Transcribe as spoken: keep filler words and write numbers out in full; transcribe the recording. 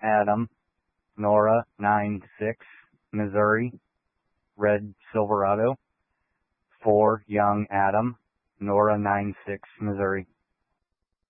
Adam, Nora nine six, Missouri, red Silverado. four, young Adam, Nora nine six, Missouri.